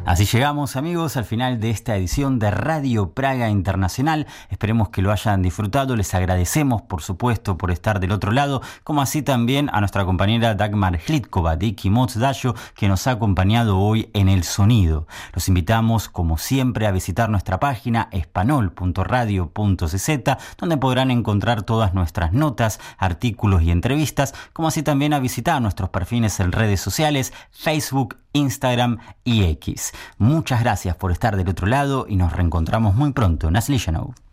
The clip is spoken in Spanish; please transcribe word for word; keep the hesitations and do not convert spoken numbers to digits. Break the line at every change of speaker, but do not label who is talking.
Así llegamos, amigos, al final de esta edición de Radio Praga Internacional. Esperemos que lo hayan disfrutado. Les agradecemos, por supuesto, por estar del otro lado, como así también a nuestra compañera Dagmar Hlitkova de Ikimoc Dayo, que nos ha acompañado hoy en El Sonido. Los invitamos, como siempre, a visitar nuestra página espanol punto radio punto c z, donde podrán encontrar todas nuestras notas, artículos y entrevistas, como así también a visitar nuestros perfiles en redes sociales, Facebook, Instagram y X. Muchas gracias por estar del otro lado y nos reencontramos muy pronto. Nasli Shanov.